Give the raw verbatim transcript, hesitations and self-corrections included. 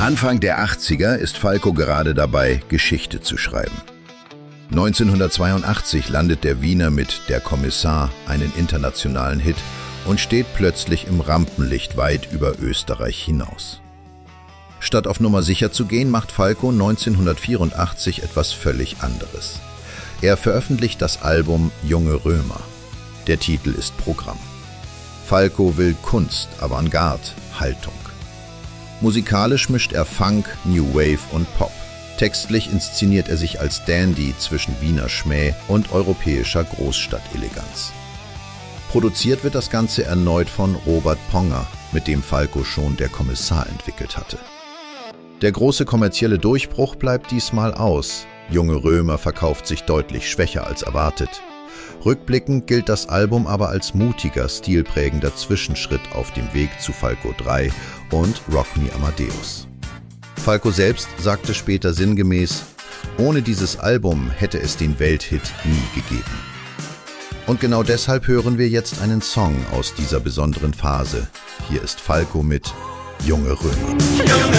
Anfang der achtziger ist Falco gerade dabei, Geschichte zu schreiben. neunzehnhundertzweiundachtzig landet der Wiener mit Der Kommissar einen internationalen Hit und steht plötzlich im Rampenlicht weit über Österreich hinaus. Statt auf Nummer sicher zu gehen, macht Falco neunzehnhundertvierundachtzig etwas völlig anderes. Er veröffentlicht das Album Junge Römer. Der Titel ist Programm. Falco will Kunst, Avantgarde, Haltung. Musikalisch mischt er Funk, New Wave und Pop. Textlich inszeniert er sich als Dandy zwischen Wiener Schmäh und europäischer Großstadteleganz. Produziert wird das Ganze erneut von Robert Ponger, mit dem Falco schon Der Kommissar entwickelt hatte. Der große kommerzielle Durchbruch bleibt diesmal aus. Junge Römer verkauft sich deutlich schwächer als erwartet. Rückblickend gilt das Album aber als mutiger, stilprägender Zwischenschritt auf dem Weg zu Falco drei und Rock Me Amadeus. Falco selbst sagte später sinngemäß, ohne dieses Album hätte es den Welthit nie gegeben. Und genau deshalb hören wir jetzt einen Song aus dieser besonderen Phase. Hier ist Falco mit Junge Römer. Junge